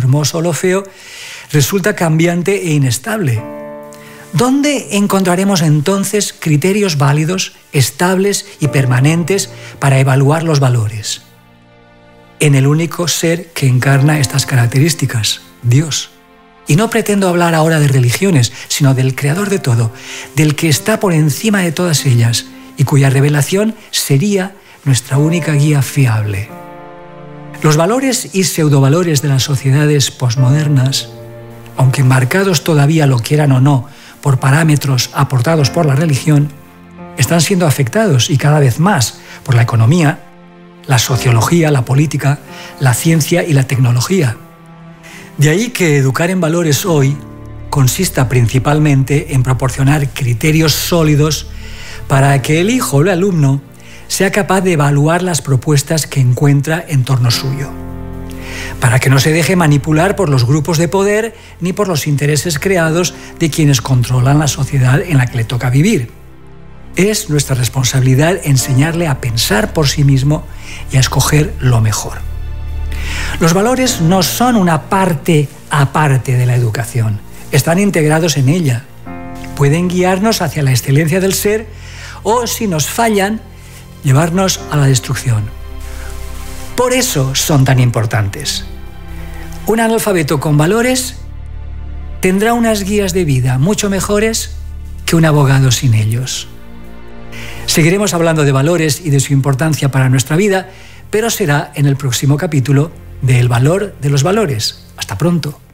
hermoso o lo feo, resulta cambiante e inestable. ¿Dónde encontraremos entonces criterios válidos, estables y permanentes para evaluar los valores? En el único ser que encarna estas características, Dios. Y no pretendo hablar ahora de religiones, sino del Creador de todo, del que está por encima de todas ellas y cuya revelación sería nuestra única guía fiable. Los valores y pseudovalores de las sociedades posmodernas, aunque marcados todavía, lo quieran o no, por parámetros aportados por la religión, están siendo afectados y cada vez más por la economía, la sociología, la política, la ciencia y la tecnología. De ahí que educar en valores hoy consista principalmente en proporcionar criterios sólidos para que el hijo o el alumno sea capaz de evaluar las propuestas que encuentra en torno suyo, para que no se deje manipular por los grupos de poder ni por los intereses creados de quienes controlan la sociedad en la que le toca vivir. Es nuestra responsabilidad enseñarle a pensar por sí mismo y a escoger lo mejor. Los valores no son una parte aparte de la educación, están integrados en ella. Pueden guiarnos hacia la excelencia del ser o, si nos fallan, llevarnos a la destrucción. Por eso son tan importantes. Un analfabeto con valores tendrá unas guías de vida mucho mejores que un abogado sin ellos. Seguiremos hablando de valores y de su importancia para nuestra vida, pero será en el próximo capítulo de El valor de los valores. Hasta pronto.